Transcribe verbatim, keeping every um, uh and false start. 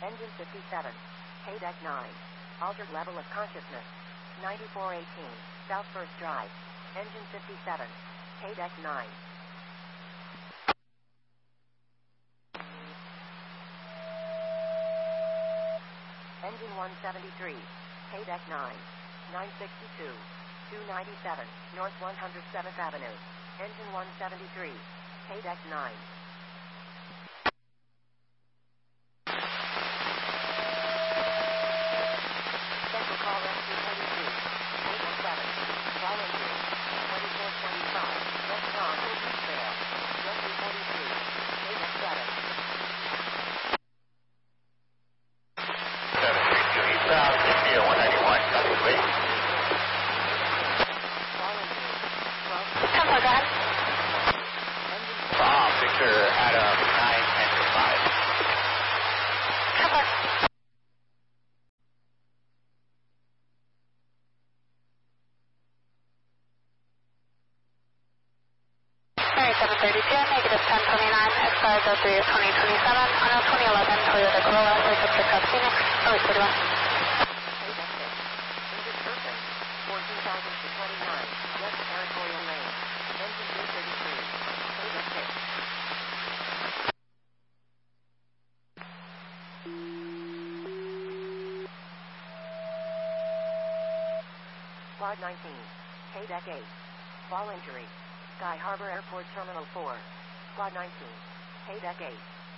Engine fifty-seven. K-Deck nine. Altered level of consciousness. ninety-four eighteen. South First Drive. Engine fifty-seven. K-Deck nine. Engine one seventy-three. K-Deck nine. nine sixty-two. two ninety-seven. North one hundred seventh Avenue. Engine one seventy-three. K-Deck nine. Central Call Rescue forty-two. K-Deck seven. Call injury. twenty-four twenty-five. West Long Open Trail. Rescue forty-three. K-Deck seven. seven three two eastbound, India one ninety-one, Copy, wait. Call injury. twelve. ten four, go ahead. Engine Bob, Victor, Adam, nine ten five. ten four. Alright, seven thirty-two, negative ten twenty-nine, expires oh three of twenty twenty-seven, on oh twenty eleven Toyota Corolla, Circuit Pickup Phoenix, oh eight forty-one. K-Deck six. Injured person. fourteen thousand to twenty-nine. West Territorial Lane. Engine three thirty-three. K-Deck six. Squad nineteen. K-Deck eight. Fall injury. Sky Harbor Airport Terminal four. Squad nineteen. K-Deck eight.